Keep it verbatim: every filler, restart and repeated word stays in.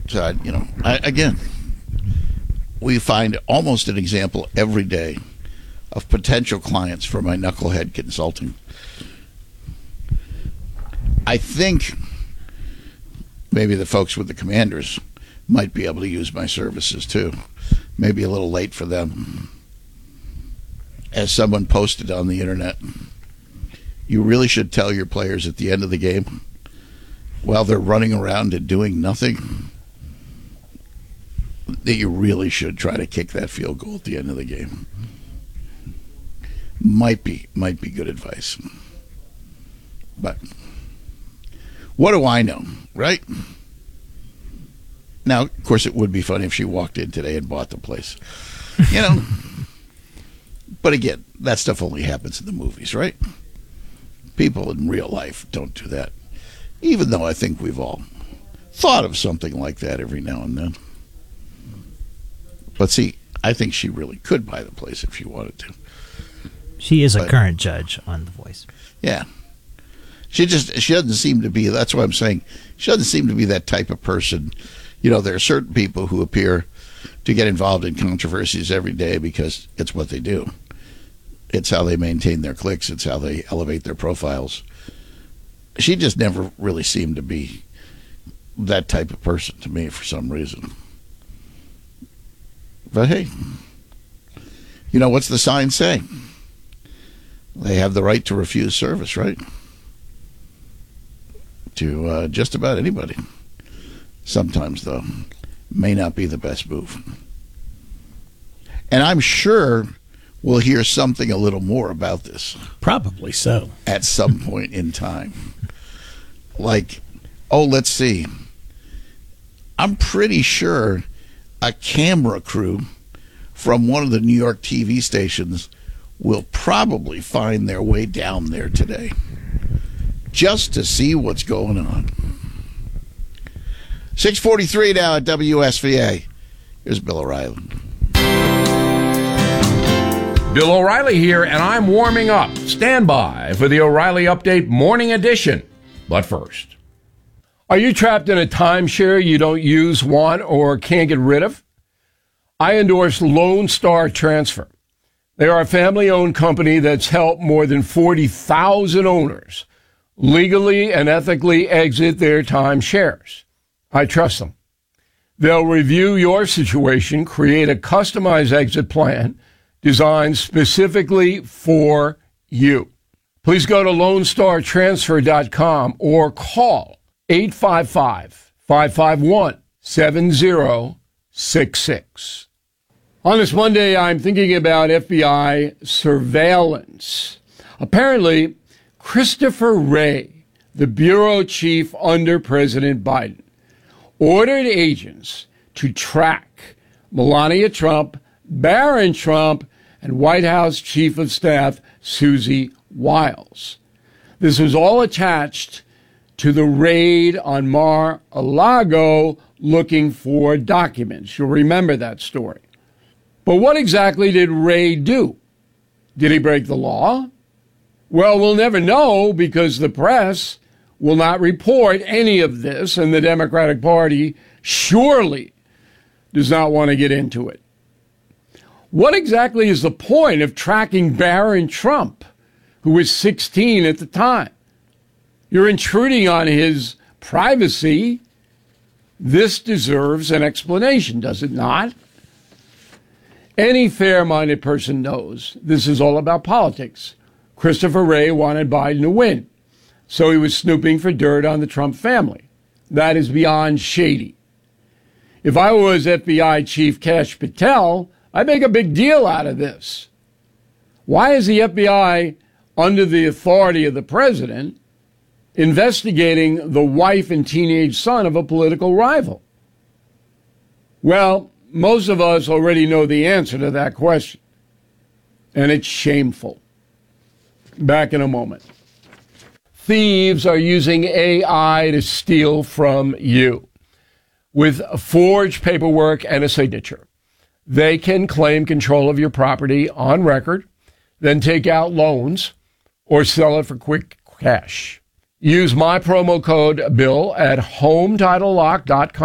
So, you know, I, again, we find almost an example every day of potential clients for my knucklehead consulting. I think maybe the folks with the Commanders might be able to use my services too. Maybe a little late for them. As someone posted on the internet, you really should tell your players at the end of the game, while they're running around and doing nothing, that you really should try to kick that field goal at the end of the game. Might be, might be good advice. But what do I know, right? Now, of course, it would be funny if she walked in today and bought the place. You know? But again, that stuff only happens in the movies, right? People in real life don't do that. Even though I think we've all thought of something like that every now and then. But see, I think she really could buy the place if she wanted to. She is a but, current judge on The Voice. Yeah. She just, she doesn't seem to be, that's what I'm saying, she doesn't seem to be that type of person. You know, there are certain people who appear to get involved in controversies every day because it's what they do. It's how they maintain their clicks. It's how they elevate their profiles. She just never really seemed to be that type of person to me for some reason. But hey, you know, what's the sign say? They have the right to refuse service, right? To uh, just about anybody. Sometimes, though, may not be the best move. And I'm sure we'll hear something a little more about this. Probably so. At some point in time. Like, oh, let's see. I'm pretty sure a camera crew from one of the New York T V stations will probably find their way down there today just to see what's going on. six forty-three now at W S V A. Here's Bill O'Reilly. Bill O'Reilly here, and I'm warming up. Stand by for the O'Reilly Update Morning Edition. But first, are you trapped in a timeshare you don't use, want, or can't get rid of? I endorse Lone Star Transfer. They are a family-owned company that's helped more than forty thousand owners legally and ethically exit their timeshares. I trust them. They'll review your situation, create a customized exit plan designed specifically for you. Please go to lone star transfer dot com or call eight five five, five five one, seven zero six six. On this Monday, I'm thinking about F B I surveillance. Apparently, Christopher Wray, the bureau chief under President Biden, ordered agents to track Melania Trump, Barron Trump, and White House Chief of Staff Susie Wiles. This was all attached to the raid on Mar-a-Lago looking for documents. You'll remember that story. But what exactly did Wray do? Did he break the law? Well, we'll never know because the press will not report any of this, and the Democratic Party surely does not want to get into it. What exactly is the point of tracking Barron Trump, who was sixteen at the time? You're intruding on his privacy. This deserves an explanation, does it not? Any fair-minded person knows this is all about politics. Christopher Wray wanted Biden to win, so he was snooping for dirt on the Trump family. That is beyond shady. If I was F B I Chief Kash Patel, I'd make a big deal out of this. Why is the F B I, under the authority of the president, investigating the wife and teenage son of a political rival? Well, most of us already know the answer to that question, and it's shameful. Back in a moment. Thieves are using A I to steal from you. With forged paperwork and a signature, they can claim control of your property on record, then take out loans or sell it for quick cash. Use my promo code BILL at home title lock dot com.